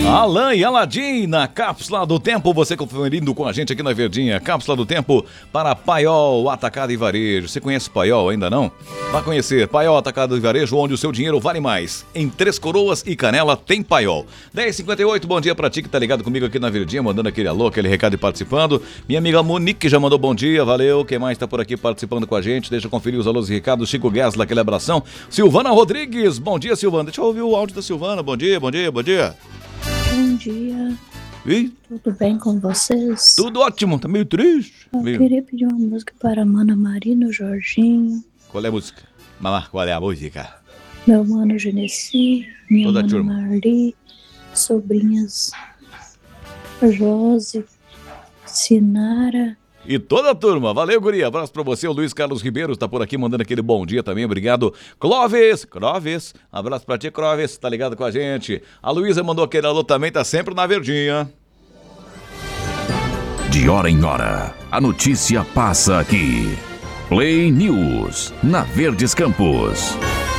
Alan e Aladim na Cápsula do Tempo, você conferindo com a gente aqui na Verdinha. Cápsula do Tempo para Paiol Atacado e Varejo. Você conhece Paiol ainda não? Vá conhecer Paiol Atacado e Varejo, onde o seu dinheiro vale mais. Em Três Coroas e Canela tem Paiol. 10h58, bom dia pra ti que tá ligado comigo aqui na Verdinha, mandando aquele alô, aquele recado e participando. Minha amiga Monique já mandou bom dia, valeu. Quem mais tá por aqui participando com a gente? Deixa eu conferir os alôs e recados. Chico Guesla, aquele abração. Silvana Rodrigues, bom dia, Silvana. Deixa eu ouvir o áudio da Silvana. Bom dia, bom dia, bom dia. Bom dia. E? Tudo bem com vocês? Tudo ótimo, tá meio triste. Eu queria pedir uma música para a Mana Marina, o Jorginho. Qual é a música? Mamá, qual é a música? Meu mano Genesi, minha Toda a mana turma. Marli, sobrinhas Josi, Sinara. E toda a turma, valeu, guria, abraço pra você, o Luiz Carlos Ribeiro tá por aqui mandando aquele bom dia também, obrigado. Clóvis, abraço pra ti, Clóvis, tá ligado com a gente. A Luísa mandou aquele alô também, tá sempre na Verdinha. De hora em hora, a notícia passa aqui. Play News, na Verdes Campos.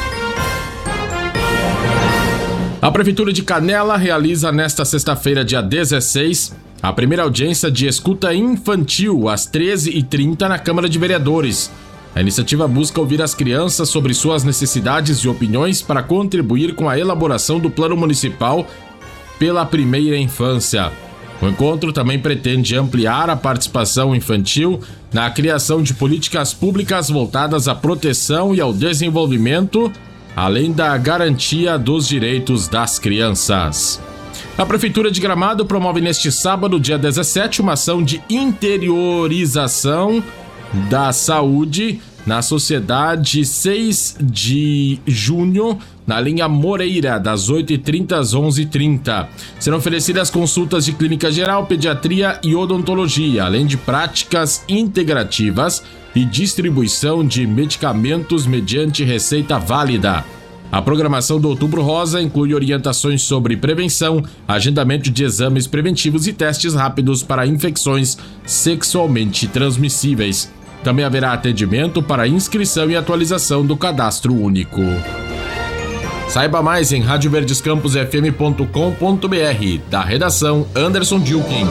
A Prefeitura de Canela realiza nesta sexta-feira, dia 16, a primeira audiência de escuta infantil às 13h30 na Câmara de Vereadores. A iniciativa busca ouvir as crianças sobre suas necessidades e opiniões para contribuir com a elaboração do Plano Municipal pela Primeira Infância. O encontro também pretende ampliar a participação infantil na criação de políticas públicas voltadas à proteção e ao desenvolvimento, além da garantia dos direitos das crianças. A Prefeitura de Gramado promove neste sábado, dia 17, uma ação de interiorização da saúde na Sociedade 6 de junho, na linha Moreira, das 8h30 às 11h30. Serão oferecidas consultas de clínica geral, pediatria e odontologia, além de práticas integrativas e distribuição de medicamentos mediante receita válida. A programação do Outubro Rosa inclui orientações sobre prevenção, agendamento de exames preventivos e testes rápidos para infecções sexualmente transmissíveis. Também haverá atendimento para inscrição e atualização do cadastro único. Saiba mais em radioverdescamposfm.com.br. Da redação, Anderson Dilkin.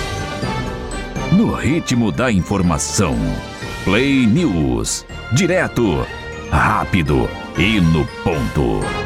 No ritmo da informação. Play News. Direto, rápido e no ponto.